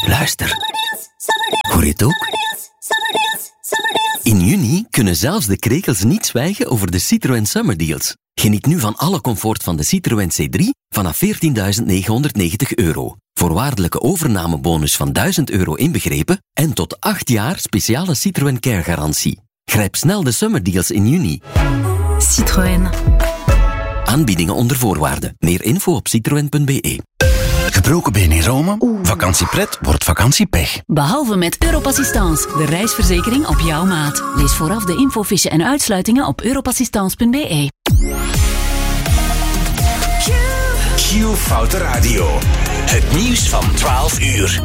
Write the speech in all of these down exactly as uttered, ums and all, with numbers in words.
Luister. Hoor je het ook? In juni kunnen zelfs de krekels niet zwijgen over de Citroën Summer Deals. Geniet nu van alle comfort van de Citroën C drie vanaf veertienduizend negenhonderdnegentig euro. Voorwaardelijke overnamebonus van duizend euro inbegrepen en tot acht jaar speciale Citroën Care garantie. Grijp snel de Summer Deals in juni. Citroën. Aanbiedingen onder voorwaarden. Meer info op citroen punt b e. Gebroken been in Rome? Vakantiepret wordt vakantiepech. Behalve met Europassistance, de reisverzekering op jouw maat. Lees vooraf de infofiche en uitsluitingen op europassistance punt b e. Q Foute Radio. Het nieuws van twaalf uur.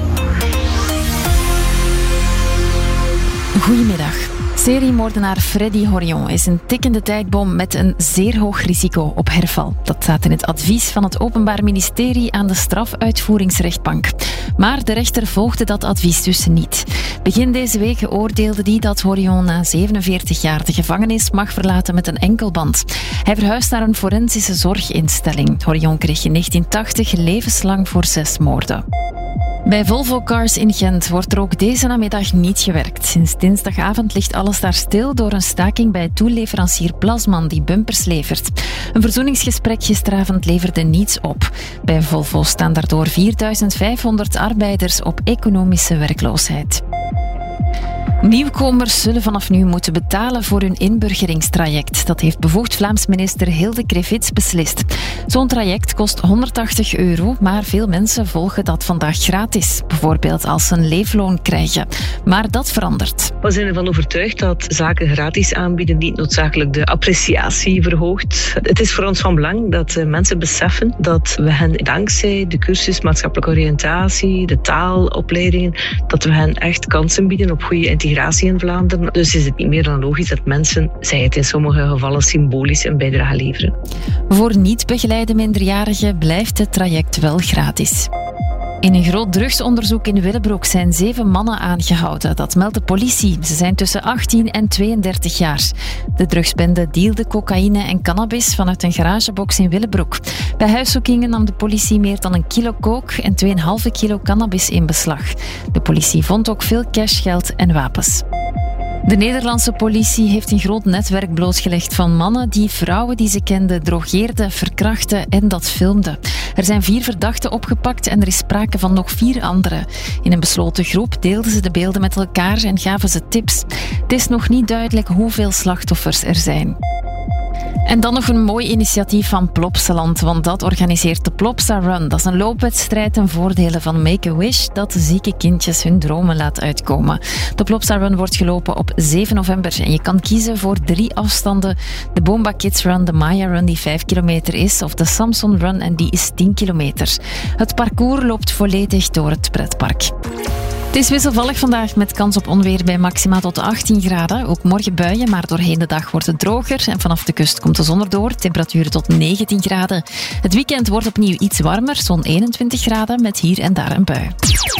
Goedemiddag. Seriemoordenaar Freddy Horion is een tikkende tijdbom met een zeer hoog risico op herval. Dat staat in het advies van het Openbaar Ministerie aan de strafuitvoeringsrechtbank. Maar de rechter volgde dat advies dus niet. Begin deze week oordeelde hij dat Horion na zevenenveertig jaar de gevangenis mag verlaten met een enkelband. Hij verhuist naar een forensische zorginstelling. Horion kreeg in negentien tachtig levenslang voor zes moorden. Bij Volvo Cars in Gent wordt er ook deze namiddag niet gewerkt. Sinds dinsdagavond ligt alles daar stil door een staking bij toeleverancier Plasman die bumpers levert. Een verzoeningsgesprek gisteravond leverde niets op. Bij Volvo staan daardoor vierduizend vijfhonderd arbeiders op economische werkloosheid. Nieuwkomers zullen vanaf nu moeten betalen voor hun inburgeringstraject. Dat heeft bevoegd Vlaams minister Hilde Krevits beslist. Zo'n traject kost honderdtachtig euro, maar veel mensen volgen dat vandaag gratis. Bijvoorbeeld als ze een leefloon krijgen. Maar dat verandert. We zijn ervan overtuigd dat zaken gratis aanbieden niet noodzakelijk de appreciatie verhoogt. Het is voor ons van belang dat mensen beseffen dat we hen dankzij de cursus maatschappelijke oriëntatie, de taalopleidingen, dat we hen echt kansen bieden op goede integratie in Vlaanderen. Dus is het niet meer dan logisch dat mensen, zij het in sommige gevallen symbolisch, een bijdrage leveren. Voor niet begeleide minderjarigen blijft het traject wel gratis. In een groot drugsonderzoek in Willebroek zijn zeven mannen aangehouden. Dat meldt de politie. Ze zijn tussen achttien en tweeëndertig jaar. De drugsbende dealde cocaïne en cannabis vanuit een garagebox in Willebroek. Bij huiszoekingen nam de politie meer dan een kilo coke en twee komma vijf kilo cannabis in beslag. De politie vond ook veel cashgeld en wapens. De Nederlandse politie heeft een groot netwerk blootgelegd van mannen die vrouwen die ze kenden drogeerden, verkrachten en dat filmden. Er zijn vier verdachten opgepakt en er is sprake van nog vier anderen. In een besloten groep deelden ze de beelden met elkaar en gaven ze tips. Het is nog niet duidelijk hoeveel slachtoffers er zijn. En dan nog een mooi initiatief van Plopsaland, want dat organiseert de Plopsa Run. Dat is een loopwedstrijd ten voordele van Make-A-Wish dat zieke kindjes hun dromen laat uitkomen. De Plopsa Run wordt gelopen op zeven november en je kan kiezen voor drie afstanden. De Boomba Kids Run, de Maya Run die vijf kilometer is of de Samson Run en die is tien kilometer. Het parcours loopt volledig door het pretpark. Het is wisselvallig vandaag met kans op onweer bij maxima tot achttien graden. Ook morgen buien, maar doorheen de dag wordt het droger. En vanaf de kust komt de zon erdoor. Temperaturen tot negentien graden. Het weekend wordt opnieuw iets warmer, zo'n eenentwintig graden met hier en daar een bui.